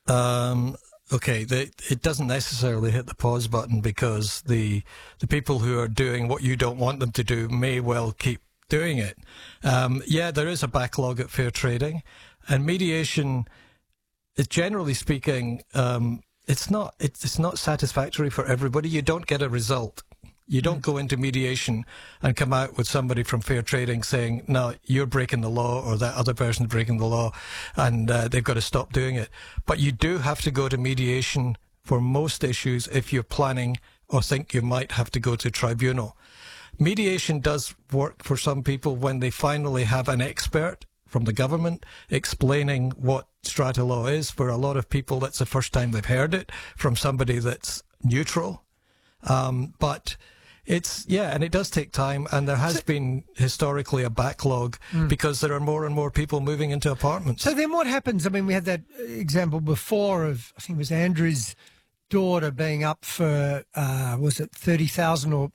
Okay, it doesn't necessarily hit the pause button because the people who are doing what you don't want them to do may well keep doing it. Yeah, there is a backlog at fair trading, and mediation, generally speaking, it's not satisfactory for everybody. You don't get a result. You don't go into mediation and come out with somebody from fair trading saying, no, you're breaking the law or that other person's breaking the law and they've got to stop doing it. But you do have to go to mediation for most issues if you're planning or think you might have to go to tribunal. Mediation does work for some people when they finally have an expert from the government explaining what strata law is. For a lot of people, that's the first time they've heard it from somebody that's neutral. But and it does take time, and there has been historically a backlog because there are more and more people moving into apartments. So then what happens? I mean, we had that example before of, I think it was Andrew's daughter being up for, was it 30,000 or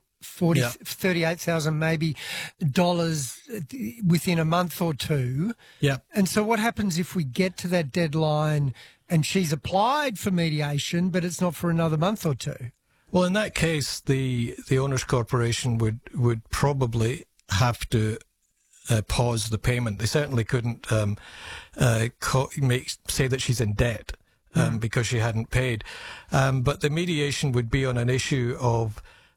38,000 maybe dollars within a month or two. Yeah. And so what happens if we get to that deadline and she's applied for mediation, but it's not for another month or two? Well, in that case, the owners' corporation would probably have to pause the payment. They certainly couldn't say that she's in debt because she hadn't paid. But the mediation would be on an issue of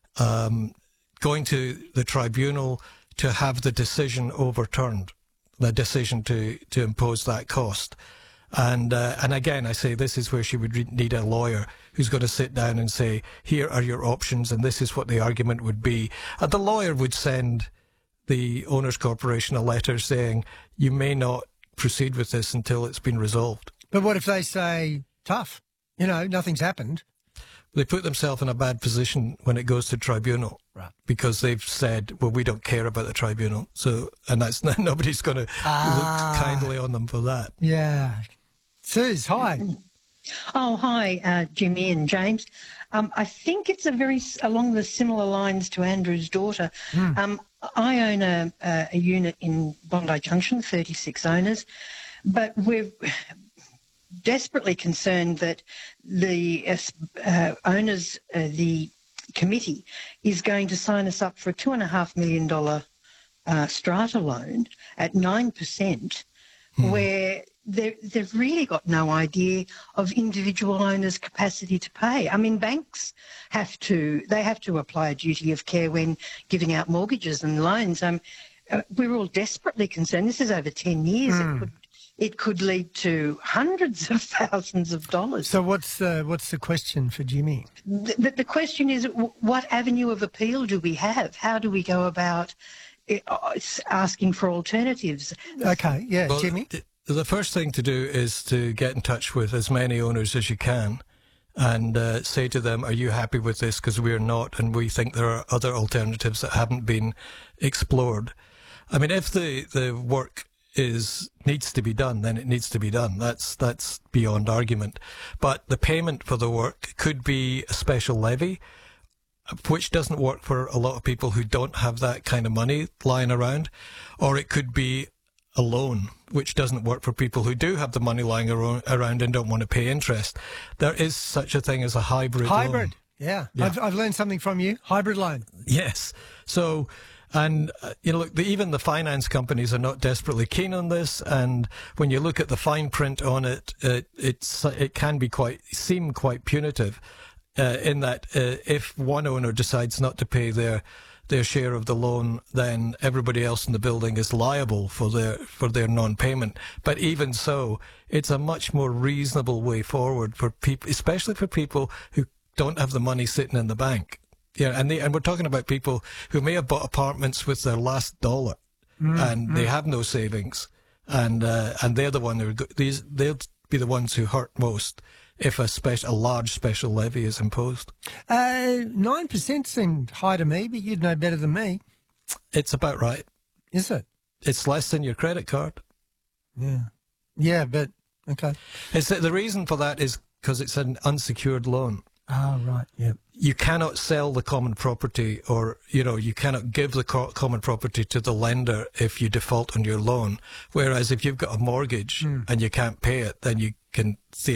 going to the tribunal to have the decision overturned, the decision to impose that cost. And again, I say this is where she would need a lawyer who's going to sit down and say, here are your options, and this is what the argument would be. And the lawyer would send the owners' corporation a letter saying, you may not proceed with this until it's been resolved. But what if they say, tough, nothing's happened? They put themselves in a bad position when it goes to tribunal, right? Because they've said, well, we don't care about the tribunal. So, and that's nobody's going to look kindly on them for that. Yeah. Suze, hi. Oh, hi, Jimmy and James. I think it's along the similar lines to Andrew's daughter. I own a unit in Bondi Junction, 36 owners, but we're desperately concerned that the owners, the committee, is going to sign us up for a $2.5 million strata loan at 9%, where they've really got no idea of individual owners' capacity to pay. I mean, banks have to apply a duty of care when giving out mortgages and loans. We're all desperately concerned. This is over 10 years. It could lead to hundreds of thousands of dollars. So what's the question for Jimmy? The question is, what avenue of appeal do we have? How do we go about asking for alternatives? Okay, yeah, well, Jimmy? The first thing to do is to get in touch with as many owners as you can and say to them, are you happy with this? Because we're not, and we think there are other alternatives that haven't been explored. I mean, if the work needs to be done, then it needs to be done. That's beyond argument. But the payment for the work could be a special levy, which doesn't work for a lot of people who don't have that kind of money lying around, or it could be a loan, which doesn't work for people who do have the money lying around and don't want to pay interest. There is such a thing as a hybrid loan. Yeah. I've learned something from you. Hybrid loan. Yes. So, and look, even the finance companies are not desperately keen on this. And when you look at the fine print on it, it can be seem quite punitive, in that if one owner decides not to pay their share of the loan, then everybody else in the building is liable for their non-payment. But even so, it's a much more reasonable way forward for people, especially for people who don't have the money sitting in the bank. Yeah, and we're talking about people who may have bought apartments with their last dollar, and they have no savings, and they're the one they'll be the ones who hurt most if a large special levy is imposed. 9% seemed high to me, but you'd know better than me. It's about right. Is it? It's less than your credit card. Yeah. Yeah, but, okay. The reason for that is because it's an unsecured loan. Oh, right, yeah. You cannot sell the common property, or, you cannot give the common property to the lender if you default on your loan. Whereas if you've got a mortgage and you can't pay it, then you can theoretically